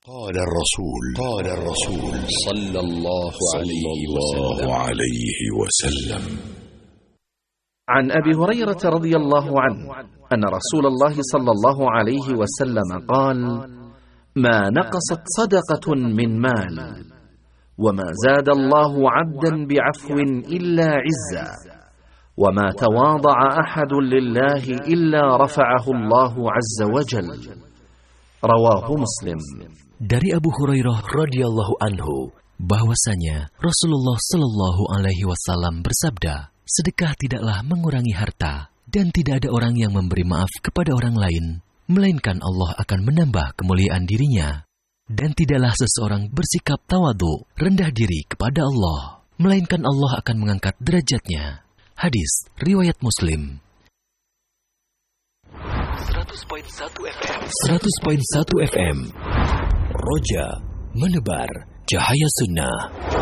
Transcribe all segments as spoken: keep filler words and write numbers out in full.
قال الرسول قال الرسول صلى الله عليه وسلم عن أبي هريرة رضي الله عنه أن رسول الله صلى الله عليه وسلم قال: ما نقصت صدقة من مال، وما زاد الله عبدا بعفو إلا عزا، وما تواضع أحد لله إلا رفعه الله عز وجل. رواه مسلم. Dari Abu Hurairah radhiyallahu anhu bahwasanya Rasulullah Shallallahu alaihi wasallam bersabda, sedekah tidaklah mengurangi harta, dan tidak ada orang yang memberi maaf kepada orang lain, melainkan Allah akan menambah kemuliaan dirinya. Dan tidaklah seseorang bersikap tawadu, rendah diri kepada Allah, melainkan Allah akan mengangkat derajatnya. Hadis riwayat Muslim. seratus koma satu F M Roja menebar cahaya sunnah.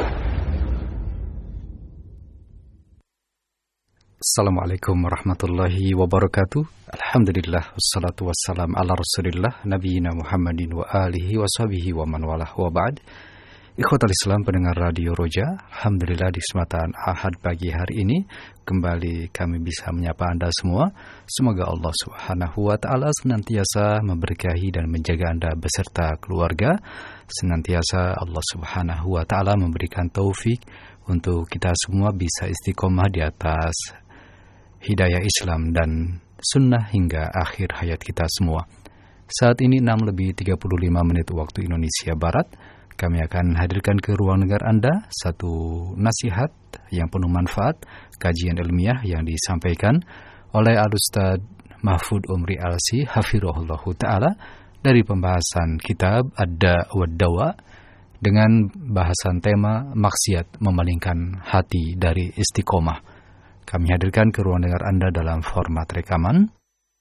Assalamualaikum warahmatullahi wabarakatuh. Alhamdulillah wassalatu wassalam ala rasulillah nabiyina Muhammadin wa alihi wa sahbihi wa man walah wa ba'd. Ikhwatal Islam pendengar Radio Roja, alhamdulillah di kesempatan Ahad pagi hari ini kembali kami bisa menyapa Anda semua. Semoga Allah Subhanahu wa taala senantiasa memberkahi dan menjaga Anda beserta keluarga. Senantiasa Allah Subhanahu wa taala memberikan taufik untuk kita semua bisa istiqomah di atas hidayah Islam dan sunnah hingga akhir hayat kita semua. Saat ini enam lebih tiga puluh lima menit waktu Indonesia Barat. Kami akan hadirkan ke ruang dengar Anda satu nasihat yang penuh manfaat, kajian ilmiah yang disampaikan oleh Al-Ustaz Mahfud Umri Alsi hafirahullahu ta'ala dari pembahasan kitab Ad-Da' wad-Dawa dengan bahasan tema maksiat memalingkan hati dari istiqomah. Kami hadirkan ke ruang dengar Anda dalam format rekaman.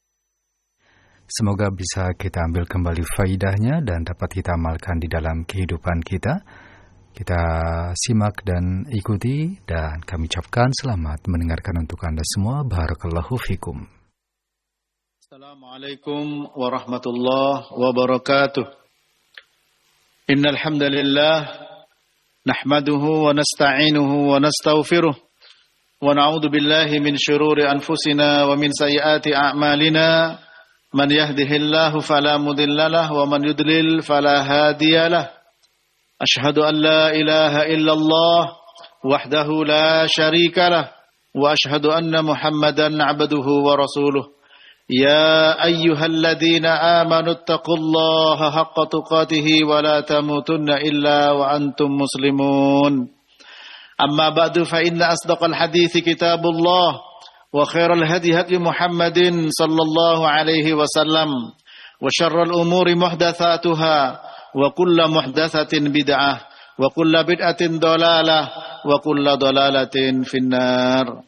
Semoga bisa kita ambil kembali faidahnya dan dapat kita amalkan di dalam kehidupan kita. Kita simak dan ikuti dan kami ucapkan selamat mendengarkan untuk Anda semua. Barakallahu fikum. Assalamualaikum warahmatullahi wabarakatuh. Innal hamdalillah nahmaduhu wa nasta'inuhu wa nastaghfiruh wa na'udzu billahi min shururi anfusina wa min sayyiati a'malina. Man yahdihillahu fala mudilla lahu wa man yudlil fala hadiya lahu. Ashhadu an la ilaha illallah wahdahu la syarika lahu wa ashhadu anna Muhammadan 'abduhu wa rasuluh. Ya ayyuhalladzina amanu taqullaha haqqa tuqatih wa la tamutunna illa wa antum muslimun. Amma ba'du fa inna asdaqal hadithi kitabullah wa khairal hadi hadi Muhammadin sallallahu alaihi wasallam wa syarral umuri muhdatsatuha wa kullu muhdatsatin bid'ah wa kullu bid'atin dhalalah wa kullu dhalalatin finnar.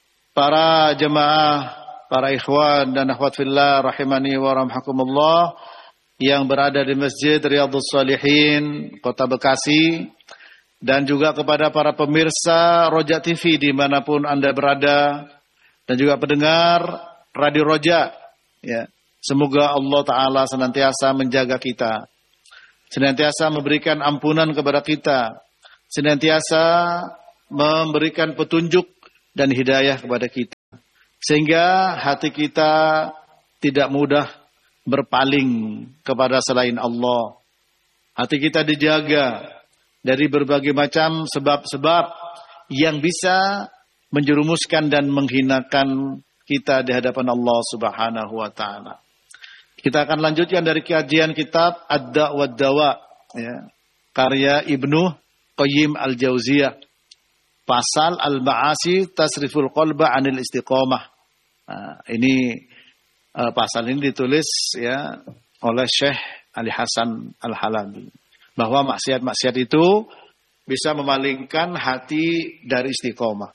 Para jemaah, para ikhwan dan akhwat fillah rahimani wa rahmakumullah yang berada di Masjid Riyadhus Shalihin Kota Bekasi, dan juga kepada para pemirsa Roja T V dimanapun Anda berada, dan juga pendengar Radio Roja, ya. Semoga Allah Ta'ala senantiasa menjaga kita, senantiasa memberikan ampunan kepada kita, senantiasa memberikan petunjuk dan hidayah kepada kita, sehingga hati kita tidak mudah berpaling kepada selain Allah. Hati kita dijaga dari berbagai macam sebab-sebab yang bisa menjerumuskan dan menghinakan kita di hadapan Allah Subhanahu wa taala. Kita akan lanjutkan dari kajian kitab Ad-Da' wad-Dawa, ya, karya Ibnu Qayyim Al-Jauziyah. Pasal Al-Ma'asi Tasriful Qalba 'anil Istiqomah. Nah, ini uh, pasal ini ditulis, ya, oleh Syekh Ali Hasan Al-Halabi, bahwa maksiat-maksiat itu bisa memalingkan hati dari istiqomah.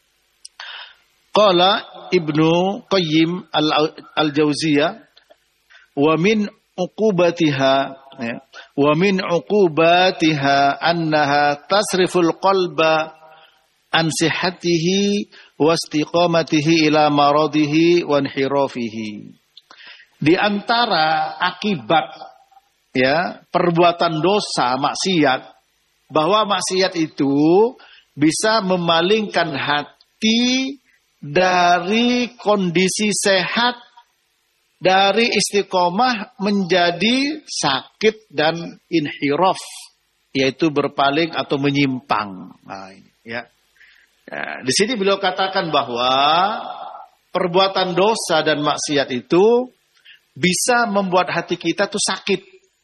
Qala Ibnu Qayyim Al-Jauziyah, wa min uqubatiha, ya, wa min uqubatiha annaha tasriful qalba an sihhatihi wa istiqamatihi ila maradihi wa inhirafihi. Di antara akibat ya, perbuatan dosa, maksiat, bahwa maksiat itu bisa memalingkan hati dari kondisi sehat, dari istiqomah menjadi sakit dan inhiraf, yaitu berpaling atau menyimpang. Nah, ini, ya. Ya, di sini beliau katakan bahwa perbuatan dosa dan maksiat itu bisa membuat hati kita tuh sakit,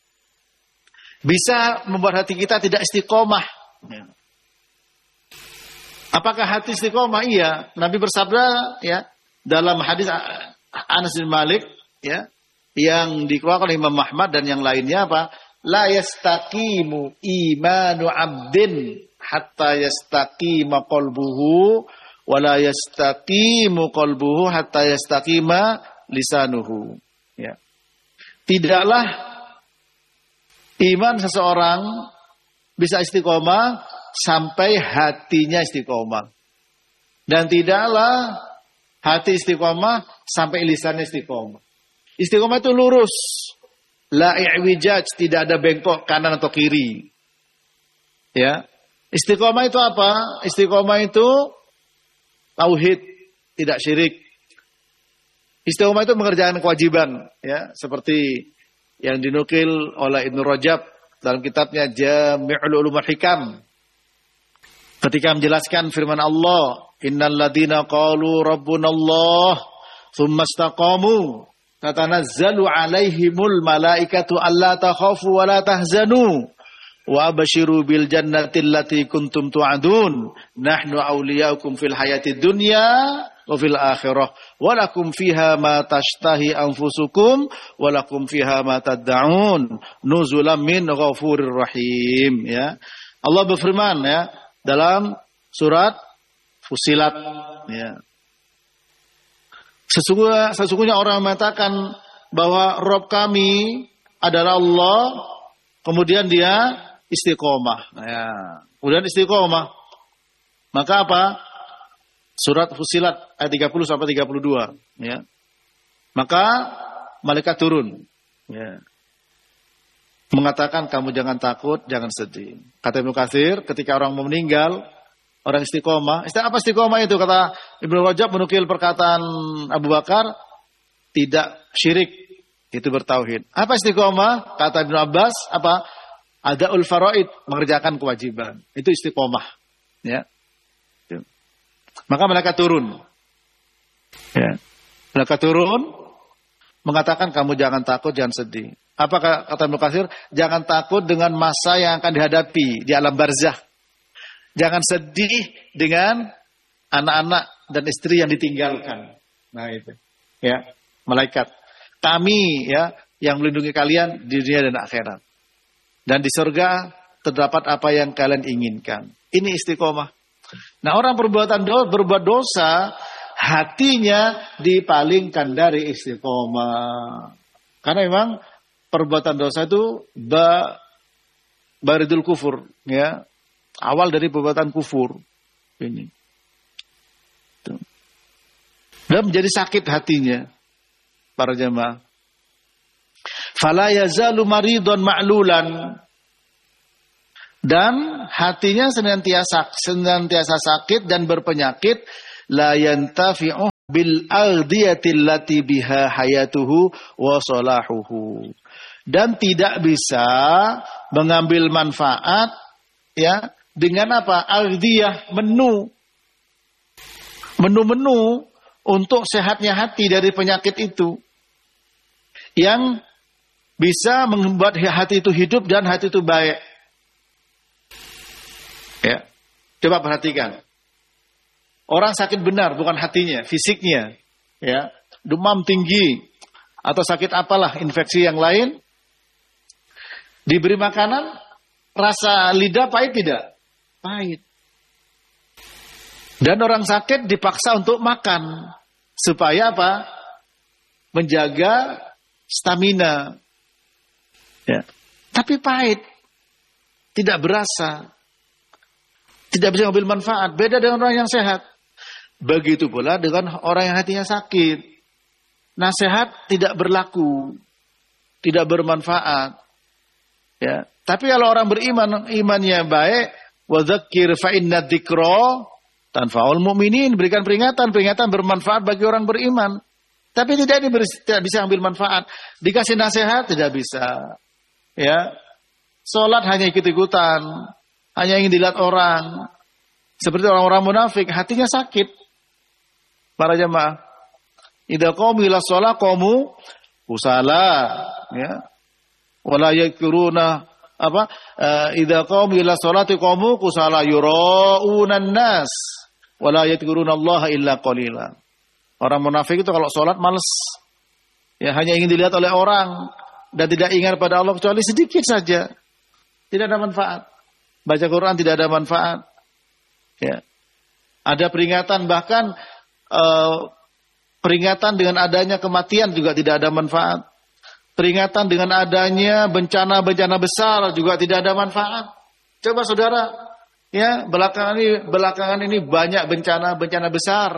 bisa membuat hati kita tidak istiqomah. Ya. Apakah hati istiqomah? Iya. Nabi bersabda, ya, dalam hadis Anas bin Malik, ya, yang dikeluarkan oleh Imam Ahmad dan yang lainnya, apa? La yastaqimu imanu abdin hatta yastaqima qalbuhu wa la yastaqimu qalbuhu hatta yastaqima lisanuhu. Ya. Tidaklah iman seseorang bisa istiqomah sampai hatinya istiqomah. Dan tidaklah hati istiqomah sampai lisannya istiqomah. Istiqomah itu lurus. La i'wijaj, tidak ada bengkok kanan atau kiri. Ya. Istiqomah itu apa? Istiqomah itu tauhid, tidak syirik. Istiqomah itu mengerjakan kewajiban, ya, seperti yang dinukil oleh Ibnu Rajab dalam kitabnya Jami'ul Ulumul Hikam. Ketika menjelaskan firman Allah, innal ladzina qalu rabbunallah tsumma istaqamu tatanazzalu alaihimul malaikatu alla takhafu wa la tahzanu wa abshiru bil jannati allati kuntum tu'adun nahnu awliyaukum fil hayatid dunya wa fil akhirah wa lakum fiha ma tashtahi anfusukum wa lakum fiha ma tad'un nuzulan min ghafurir rahim. Ya, Allah berfirman, ya, dalam surat Fusilat, ya, sesungguhnya, sesungguhnya orang mengatakan bahwa Rabb kami adalah Allah, kemudian dia istiqomah. Ya, kemudian istiqomah. Maka apa? Surat Fusilat ayat tiga puluh sampai tiga puluh dua, ya. Maka malaikat turun, ya, mengatakan kamu jangan takut, jangan sedih. Kata Ibnu Katsir, ketika orang mau meninggal, orang istiqomah. Apa istiqomah itu? Kata Ibnu Rajab menukil perkataan Abu Bakar, tidak syirik, itu bertauhid. Apa istiqomah? Kata Ibnu Abbas, apa? Adaul faraid, mengerjakan kewajiban. Itu istiqomah. Ya. Maka malaikat turun. Ya. Malaikat turun mengatakan kamu jangan takut, jangan sedih. Apa kata Ibnu Katsir? Jangan takut dengan masa yang akan dihadapi di alam barzakh. Jangan sedih dengan anak-anak dan istri yang ditinggalkan. Nah itu, ya, malaikat. Kami, ya, yang melindungi kalian di dunia dan akhirat. Dan di surga terdapat apa yang kalian inginkan. Ini istiqomah. Nah, orang perbuatan do, berbuat dosa, hatinya dipalingkan dari istiqomah. Karena memang perbuatan dosa itu ba, baridul kufur, ya. Awal dari perbuatan kufur ini. Dan menjadi sakit hatinya para jemaah. Fala yazalu maridun ma'lulan. Dan hatinya senantiasa senantiasa sakit dan berpenyakit, la yantafi'u bil ardiyatil lati biha hayatuhu wa salahuhu. Dan tidak bisa mengambil manfaat, ya, dengan apa? Ardiyah, menu. Menu-menu untuk sehatnya hati dari penyakit itu. Yang bisa membuat hati itu hidup dan hati itu baik. Ya. Coba perhatikan. Orang sakit benar, bukan hatinya, fisiknya. Ya. Demam tinggi. Atau sakit apalah, infeksi yang lain. Diberi makanan, rasa lidah pahit tidak? Pahit. Dan orang sakit dipaksa untuk makan. Supaya apa? Menjaga stamina. Ya. Tapi pahit. Tidak berasa. Tidak bisa mengambil manfaat. Beda dengan orang yang sehat. Begitu pula dengan orang yang hatinya sakit. Nasihat tidak berlaku. Tidak bermanfaat. Ya, tapi kalau orang beriman, imannya baik, wa dzakir fa inna dzikra tanfa'ul mu'minin, berikan peringatan, peringatan bermanfaat bagi orang beriman. Tapi tidak ini tidak bisa ambil manfaat. Dikasih nasihat tidak bisa. Ya. Salat hanya ikut-ikutan, hanya ingin dilihat orang. Seperti orang-orang munafik, hatinya sakit. Para jemaah, idza qamu ila shalah qamu kusala, ya. Wala yadhkuruna apa? Idza qamu ila sholati qamu kusala yuraunan nas wala yadhkuruna Allah illa qalila. Orang munafik itu kalau salat malas. Ya, hanya ingin dilihat oleh orang dan tidak ingat pada Allah kecuali sedikit saja. Tidak ada manfaat. Baca Quran tidak ada manfaat. Ya. Ada peringatan, bahkan uh, peringatan dengan adanya kematian juga tidak ada manfaat. Peringatan dengan adanya bencana-bencana besar juga tidak ada manfaat. Coba saudara, ya, belakangan ini belakangan ini banyak bencana-bencana besar.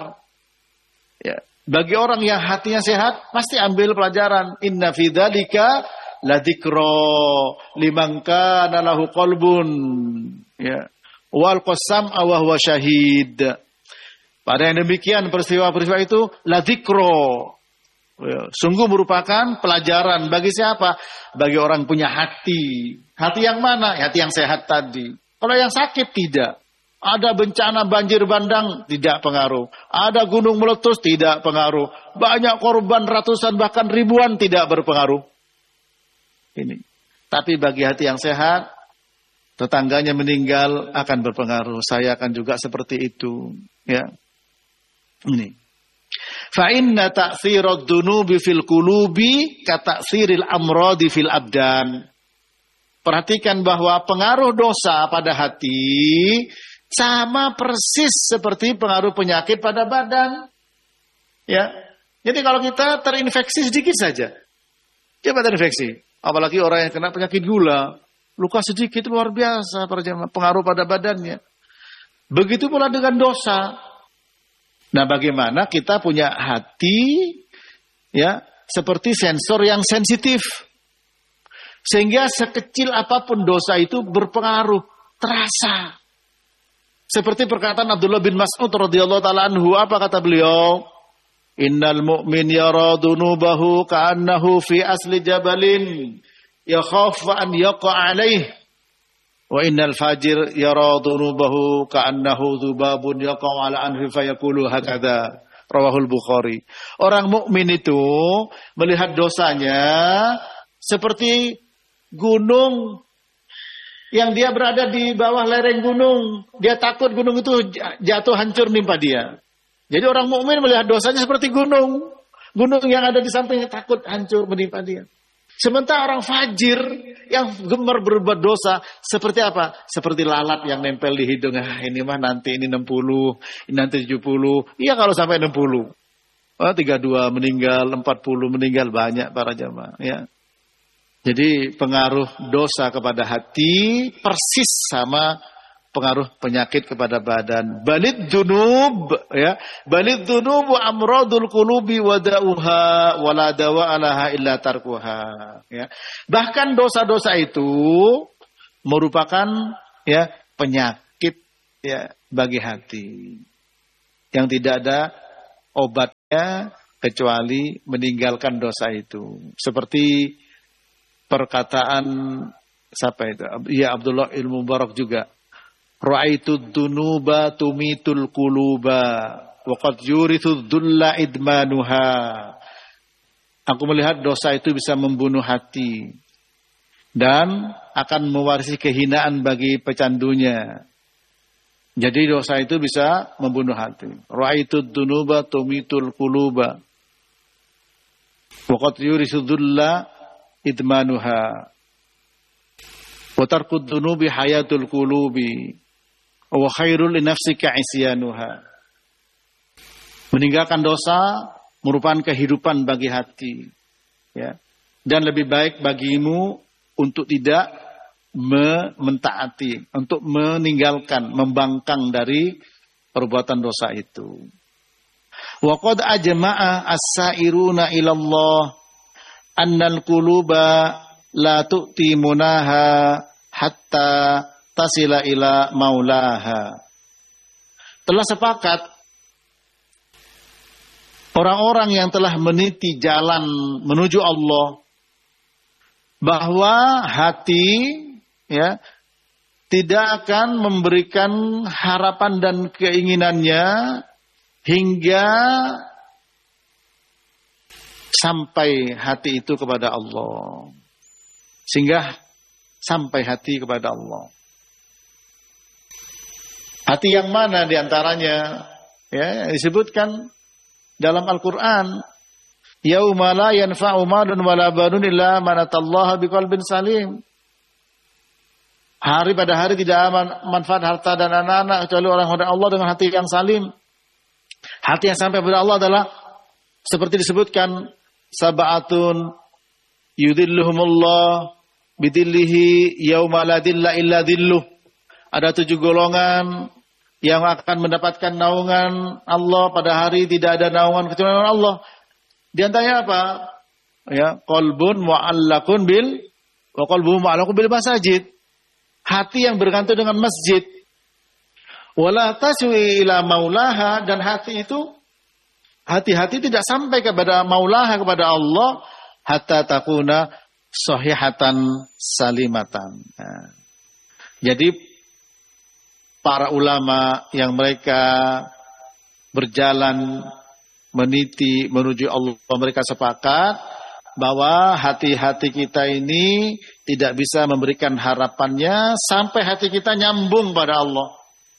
Ya, bagi orang yang hatinya sehat pasti ambil pelajaran. Inna fi dzalika ladzikra liman kana lahu qalbun. Ya. Wal qasam wa huwa syahid. Pada yang demikian peristiwa-peristiwa itu ladzikra. Sungguh merupakan pelajaran bagi siapa? Bagi orang punya hati. Hati yang mana? Hati yang sehat tadi. Kalau yang sakit tidak. Ada bencana banjir bandang, tidak pengaruh. Ada gunung meletus, tidak pengaruh. Banyak korban ratusan bahkan ribuan, tidak berpengaruh. Ini. Tapi bagi hati yang sehat, tetangganya meninggal akan berpengaruh. Saya akan juga seperti itu. Ya. Ini. Fa inna ta'thirad dunubi fil qulubi ka ta'thiril amradi fil abdan. Perhatikan bahwa pengaruh dosa pada hati sama persis seperti pengaruh penyakit pada badan. Ya. Jadi kalau kita terinfeksi sedikit saja. Coba terinfeksi. Apalagi orang yang kena penyakit gula, luka sedikit luar biasa pengaruh pada badannya. Begitu pula dengan dosa. Nah, bagaimana kita punya hati ya seperti sensor yang sensitif. Sehingga sekecil apapun dosa itu berpengaruh, terasa. Seperti perkataan Abdullah bin Mas'ud radhiyallahu taala anhu, apa kata beliau? Innal mu'min yara dunubahu ka'annahu fi asli jabalin yakhafu an yaqa' alaih. Wa innal fajir yara dhunubahu ka'annahu dhubabun yaqa'u ala anfi fayaqulu hakadha. Rawahul Bukhari. Orang mukmin itu melihat dosanya seperti gunung yang dia berada di bawah lereng gunung. Dia takut gunung itu jatuh hancur nimpa dia. Jadi orang mukmin melihat dosanya seperti gunung. Gunung yang ada di sampingnya takut hancur menimpa dia. Sementara orang fajir yang gemar berbuat dosa seperti apa? Seperti lalat yang nempel di hidung. Ah, ini mah nanti ini enam puluh, ini nanti tujuh puluh. Iya kalau sampai enam puluh. Oh, tiga puluh dua meninggal, empat puluh meninggal, banyak para jamaah. Ya. Jadi pengaruh dosa kepada hati persis sama pengaruh penyakit kepada badan. Balid dunub, ya. Balid dunub wa amradul qulubi wa da'uha wa la dawa alaha illa tarkuha, ya. Bahkan dosa-dosa itu merupakan ya penyakit ya bagi hati yang tidak ada obatnya kecuali meninggalkan dosa itu. Seperti perkataan siapa itu? Ya Abdullah bin Mubarak juga. Ra'aitud dunuba tumitul quluba wa qad yurithu dhulla idmanuha. Aku melihat dosa itu bisa membunuh hati dan akan mewarisi kehinaan bagi pecandunya. Jadi dosa itu bisa membunuh hati. Ra'aitud dunuba tumitul quluba wa qad yurithu dhulla idmanuha. Wa tarkud dunubi hayatul qulubi. Wa khairul li nafsika isyanuha. Meninggalkan dosa merupakan kehidupan bagi hati, ya. Dan lebih baik bagimu untuk tidak me mentaati, untuk meninggalkan, membangkang dari perbuatan dosa itu. Wa qad ajma'a as-sa'iruna ila Allah annal quluba la tu'ti munaha hatta tasila ila maulaha. Telah sepakat orang-orang yang telah meniti jalan menuju Allah bahwa hati ya tidak akan memberikan harapan dan keinginannya hingga sampai hati itu kepada Allah. Sehingga sampai hati kepada Allah. Hati yang mana diantaranya? Ya, disebutkan dalam Al-Quran. Yauma la yanfa'u malun wala banun illa man atallaha biqalbin salim. Hari pada hari tidak aman manfaat harta dan anak-anak kecuali orang kepada Allah dengan hati yang salim. Hati yang sampai kepada Allah adalah seperti disebutkan sab'atun yudhilluhumullah bidillihi yauma la dilla illa dilluh. Ada tujuh golongan yang akan mendapatkan naungan Allah pada hari tidak ada naungan kecuali Allah. Di antaranya apa? Ya, qalbun mu'allaqun bil wa qalbuhu mu'allaqun bil masajid. Hati yang bergantung dengan masjid. Wala taswi ila maulaha, dan hati itu hati-hati tidak sampai kepada maulaha, kepada Allah, hatta takuna sahihatan salimatan. Nah, jadi para ulama yang mereka berjalan meniti menuju Allah, mereka sepakat bahwa hati-hati kita ini tidak bisa memberikan harapannya sampai hati kita nyambung pada Allah.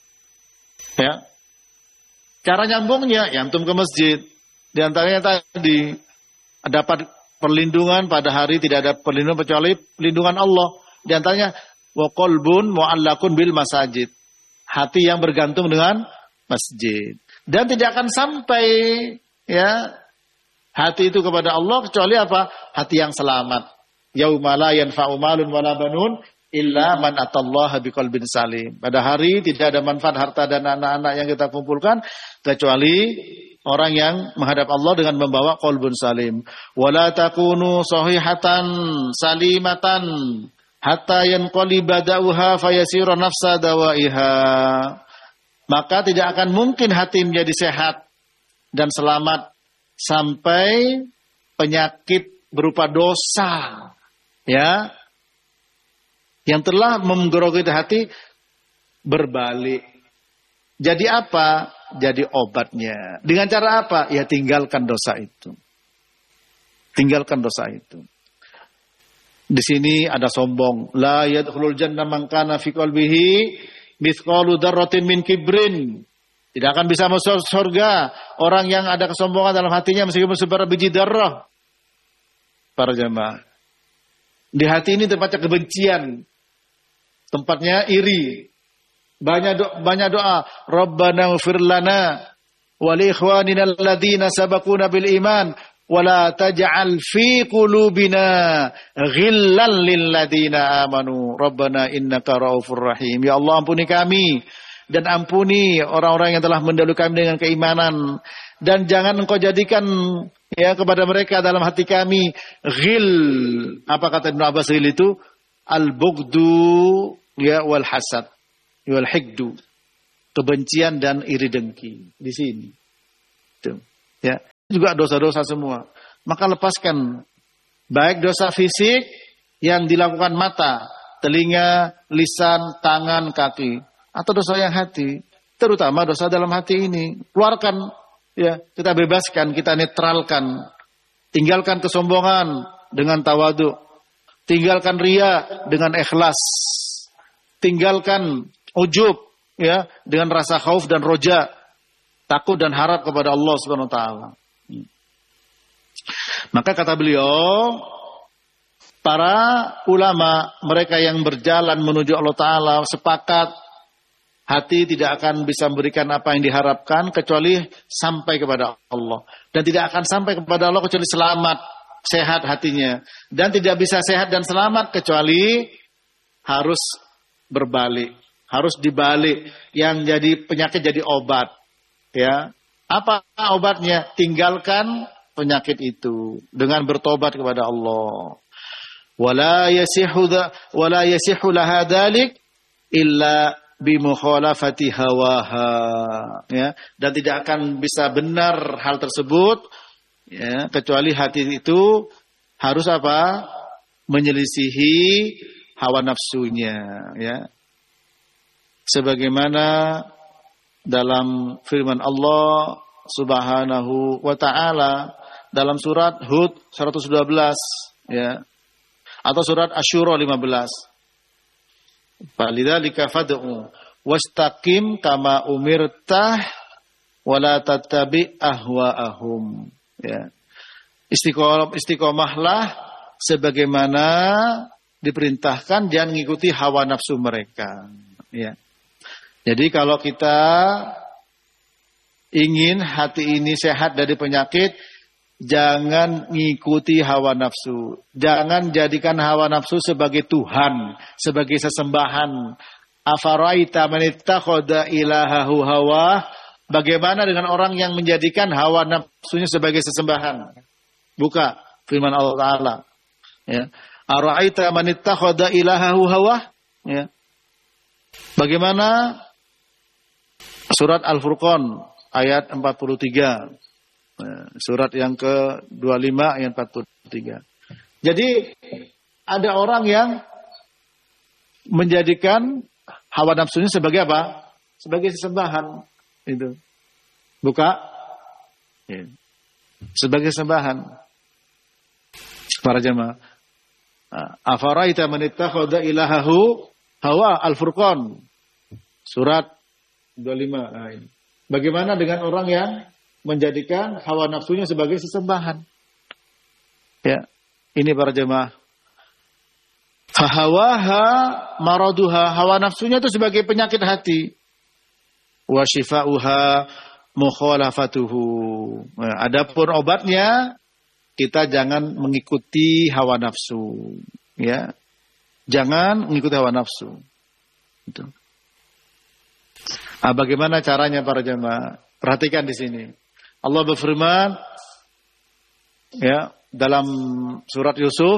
Ya. Cara nyambungnya, ya antum ke masjid. Di antaranya tadi, dapat perlindungan pada hari tidak ada perlindungan kecuali perlindungan Allah. Di antaranya, wa qalbun mu'allaqun bil masajid. Hati yang bergantung dengan masjid. Dan tidak akan sampai ya hati itu kepada Allah kecuali apa? Hati yang selamat. Yauma la yanfa'u malun wala banun illa man atallaha biqalbin salim. Pada hari tidak ada manfaat harta dan anak-anak yang kita kumpulkan kecuali orang yang menghadap Allah dengan membawa qalbun salim. Wala takunu sahihatan salimatan hatta yanqaliba da'uha fayasira nafsa dawaiha. Maka tidak akan mungkin hati menjadi sehat dan selamat sampai penyakit berupa dosa ya yang telah menggerogoti hati berbalik. Jadi apa? Jadi obatnya. Dengan cara apa? Ya tinggalkan dosa itu. Tinggalkan dosa itu. Di sini ada sombong. La yadkhulul jannah man kana fi qalbihi mithqalu dzarratin min kibrin. Tidak akan bisa masuk surga orang yang ada kesombongan dalam hatinya meskipun seberapa biji darah. Para jamaah. Di hati ini tempatnya kebencian. Tempatnya iri. Banyak doa, banyak doa. Rabbana ighfir lana wa li ikhwanina alladziina sabaquna bil iman wa la taj'al fi qulubina ghillan lil ladziina amanu. Rabbana innaka raufur rahim. Ya Allah, ampuni kami dan ampuni orang-orang yang telah mendahului kami dengan keimanan, dan jangan engkau jadikan ya kepada mereka dalam hati kami ghil. Apa kata Ibnu Abbas ghil itu? Al-bughdu ya wal hasad wal hikdu. Kebencian dan iri dengki di sini. Tuh, ya. Juga dosa-dosa semua. Maka lepaskan baik dosa fisik yang dilakukan mata, telinga, lisan, tangan, kaki, atau dosa yang hati, terutama dosa dalam hati ini. Keluarkan, ya, kita bebaskan, kita netralkan. Tinggalkan kesombongan dengan tawadu. Tinggalkan riya dengan ikhlas. Tinggalkan ujub ya dengan rasa khauf dan roja, takut dan harap kepada Allah Subhanahu wa taala. Maka kata beliau, para ulama mereka yang berjalan menuju Allah Taala sepakat hati tidak akan bisa memberikan apa yang diharapkan kecuali sampai kepada Allah. Dan tidak akan sampai kepada Allah kecuali selamat, sehat hatinya. Dan tidak bisa sehat dan selamat kecuali harus berbalik. Harus dibalik. Yang jadi penyakit jadi obat. Ya. Apa obatnya? Tinggalkan penyakit itu dengan bertobat kepada Allah. Wala yasihu wala yasihu laha dzalik illa bi mukhalafati hawaha, ya, dan tidak akan bisa benar hal tersebut, ya, kecuali hati itu harus apa? Menyelisihi hawa nafsunya, ya. Sebagaimana dalam firman Allah Subhanahu wa taala dalam surat Hud seratus dua belas, ya, atau surat Asy-Syura lima belas. Falidzalika fad'u wastaqim kama umirtah wala tattabi ahwaahum, ya. Istiqomah istiqomahlah sebagaimana diperintahkan, jangan mengikuti hawa nafsu mereka, ya. Jadi kalau kita ingin hati ini sehat dari penyakit, jangan mengikuti hawa nafsu. Jangan jadikan hawa nafsu sebagai Tuhan, sebagai sesembahan. Afaraita man ittakhadha ilahahu hawa. Bagaimana dengan orang yang menjadikan hawa nafsunya sebagai sesembahan? Buka firman Allah Ta'ala. Ya. Ara'aita man ittakhadha ilahahu hawa? Ya. Bagaimana? Surat Al-Furqan ayat empat puluh tiga. Surat yang ke dua puluh lima ayat empat puluh tiga. Jadi ada orang yang menjadikan hawa nafsunya sebagai apa? Sebagai sesembahan. Itu. Buka. Ya. Sebagai sesembahan. Para jemaah. Afaraita man ittakhadha ilahahu hawa, Al-Furqan. Surat dua puluh lima. Nah, ini. Bagaimana dengan orang yang menjadikan hawa nafsunya sebagai sesembahan? Ya, ini para jemaah. Fahawaha maraduha, hawa nafsunya itu sebagai penyakit hati. Wa shifauha mukhalafatuhu. Nah, adapun obatnya, kita jangan mengikuti hawa nafsu, ya. Jangan mengikuti hawa nafsu. Itu. Nah, bagaimana caranya para jemaah? Perhatikan di sini. Allah berfirman, ya, dalam surat Yusuf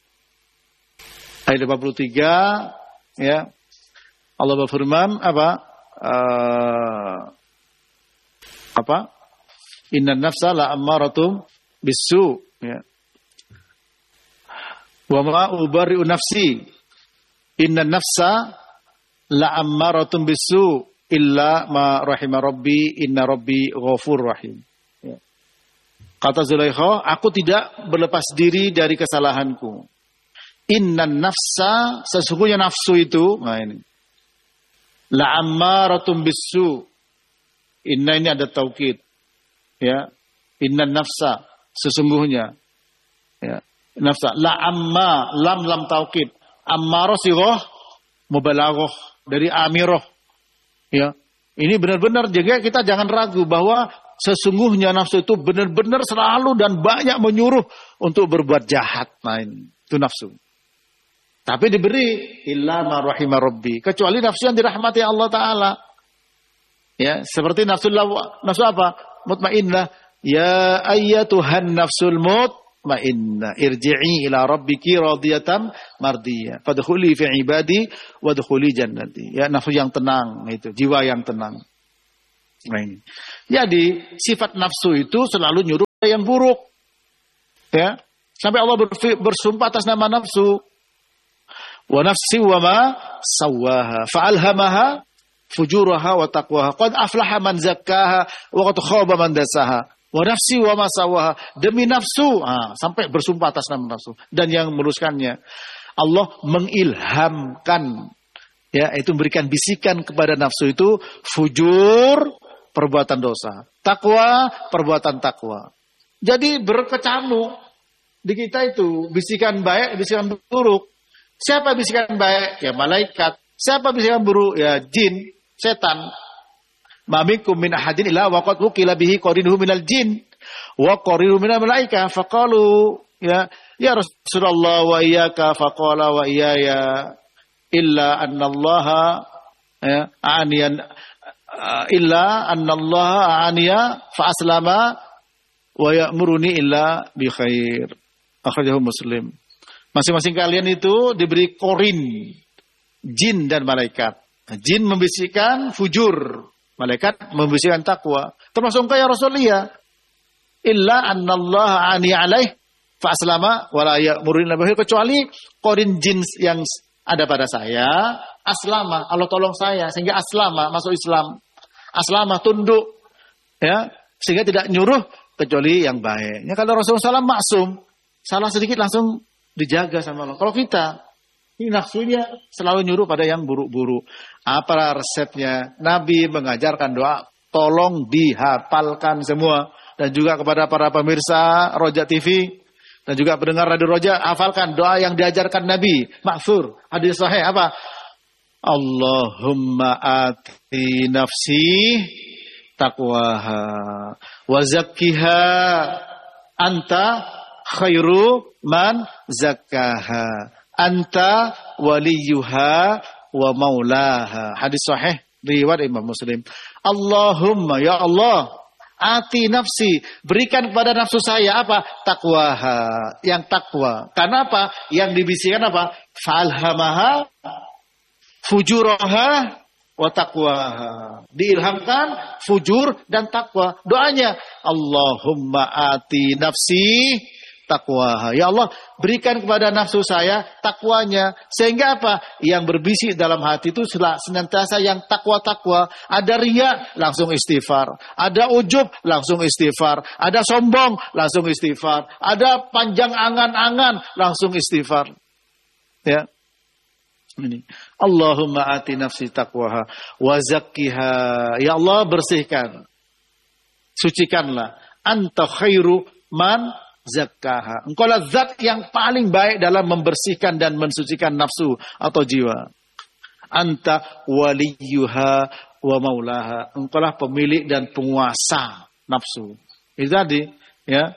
ayat lima puluh tiga, ya. Allah berfirman apa? Uh, apa? Innan nafsa la ammaratum bisu, ya. Wa ma ubari'u nafsi. Innan nafsa la ammaratum bisu illa ma rahima rabbi inna rabbi ghafur rahim. Ya. Kata Zulaikha, aku tidak berlepas diri dari kesalahanku. Innan nafsa, sesungguhnya nafsu itu, nah ini, la ammaratum bisu. Inna ini ada taukid, ya. Innan nafsa, sesungguhnya, ya. Nafsa, la amma, lam lam taukid. Ammarah sighah mubalaghah dari amirah. Ya, ini benar-benar juga kita jangan ragu bahwa sesungguhnya nafsu itu benar-benar selalu dan banyak menyuruh untuk berbuat jahat. Nah, ini, itu nafsu. Tapi diberi illa ma rahima rabbi, kecuali nafsu yang dirahmati Allah Ta'ala. Ya, seperti nafsu nafsu apa? Mutmainnah. Ya ayyatuhan nafsul mutmainnah, irji'i ila rabbiki radiyatan mardiyah. Fadkhuli fi ibadi wadkhuli jannati. Ya, nafsu yang tenang itu, jiwa yang tenang. Nah, ini. Jadi, sifat nafsu itu selalu nyuruh yang buruk. Ya. Sampai Allah bersumpah atas nama nafsu. Wa nafsi wa ma sawwaha fa'alhamaha fujuraha wa taqwaha. Qad aflaha man zakkaha wa qad khaba man dasaha. Wa nafsi wa ma sawwaha, demi nafsu, ah, sampai bersumpah atas nama nafsu dan yang meluruskannya. Allah mengilhamkan, ya, itu memberikan bisikan kepada nafsu itu fujur, perbuatan dosa, takwa, perbuatan takwa. Jadi berkecamuk di kita itu bisikan baik, bisikan buruk. Siapa bisikan baik? Ya malaikat. Siapa bisikan buruk? Ya jin, setan. Ma minkum min ahadin illa wa qad wukila bihi qarinuhu minal jin wa qarinuhu minal malaika faqalu ya ya Rasulullah wa iyyaka faqala wa iyaya illa annallaha ya aniyan illa annallaha aniya fa aslama wa ya'muruni illa bi khair. Akhrajahu Muslim. Masing-masing kalian itu diberi korin, jin dan malaikat. Jin membisikkan fujur, malaikat membisikkan takwa. Termasuk engkau ya Rasulullah. Illa annallaha ani alaih fa aslama wa la ya'murun bihi, kecuali korin jin yang ada pada saya, aslama, Allah tolong saya sehingga aslama masuk Islam. Aslama tunduk, ya, sehingga tidak nyuruh kecuali yang baik. Ya, kalau Rasulullah shallallahu alaihi wasallam maksum, salah sedikit langsung dijaga sama Allah. Kalau kita ini nafsunya selalu nyuruh pada yang buruk-buruk. Apa resepnya? Nabi mengajarkan doa, tolong dihafalkan semua. Dan juga kepada para pemirsa Roja T V dan juga pendengar Radio Roja, hafalkan doa yang diajarkan Nabi. Ma'thur, hadis sahih apa? Allahumma ati nafsi taqwaha wa zakkiha anta khairu man zakkaha anta waliyuha wa maulaha. Hadis sahih riwayat Imam Muslim. Allahumma, ya Allah, ati nafsi, berikan kepada nafsu saya apa? Takwaha, yang takwa. Karena apa? Yang dibisikkan apa? Falhamaha fujuraha wa taqwaha. Diilhamkan fujur dan takwa. Doanya, Allahumma ati nafsi taqwaha. Ya Allah, berikan kepada nafsu saya takwanya. Sehingga apa? Yang berbisik dalam hati itu senantiasa yang takwa-takwa. Ada riya, langsung istighfar. Ada ujub, langsung istighfar. Ada sombong, langsung istighfar. Ada panjang angan-angan, langsung istighfar. Ya. Ini. Allahumma ati nafsi taqwaha wa zakkiha. Ya Allah, bersihkan. Sucikanlah. Anta khairu man zakkaha. Engkau lah zat yang paling baik dalam membersihkan dan mensucikan nafsu atau jiwa. Anta waliyuha wa maulaha. Engkau lah pemilik dan penguasa nafsu. Itu tadi, ya.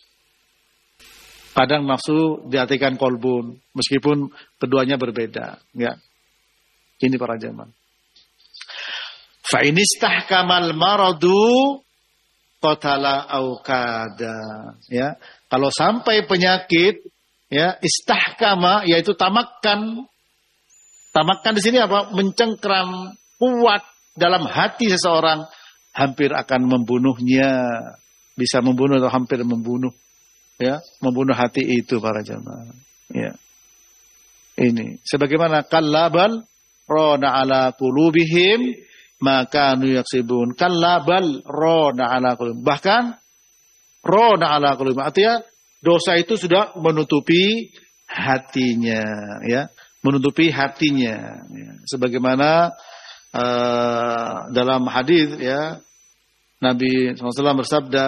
Kadang nafsu diartikan kolbun, meskipun keduanya berbeda, ya. Ini para jamaah. Fa inistahkamal maradu qatala au kada, ya. Kalau sampai penyakit, ya, istahkama, yaitu tamakkan. Tamakkan di sini apa? Mencengkram kuat dalam hati seseorang, hampir akan membunuhnya, bisa membunuh atau hampir membunuh, ya, membunuh hati itu para jamaah, ya. Ini sebagaimana kallabal rona ala qulubihim maka nu yaksibun. Kallabal rona ala qulubihim, bahkan rona ala qulubihim, artinya dosa itu sudah menutupi hatinya, ya, menutupi hatinya, ya. Sebagaimana uh, dalam hadis, ya, Nabi shallallahu alaihi wasallam bersabda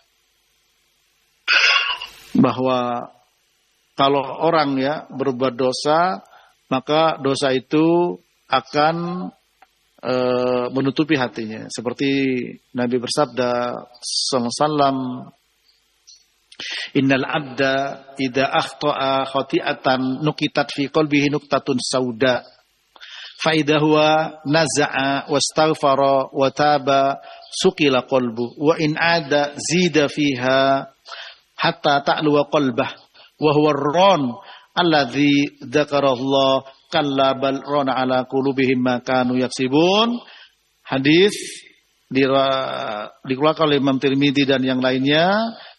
bahwa kalau orang, ya, berbuat dosa, maka dosa itu akan e, menutupi hatinya. Seperti Nabi bersabda sallallahu alaihi wasallam, innal abda idza akhta'a khati'atan nukitat fi qalbihi nuktatun sauda fa idza huwa naza'a wastaghfara wa taba suqila qalbu wa in ada zida fiha hatta ta'luwa qalbah wa huwa ar-ran alladhi dzakarallah kalla bal rana ala qulubihim ma kanu yaksibun. Hadis dikeluarkan oleh Imam Tirmidzi dan yang lainnya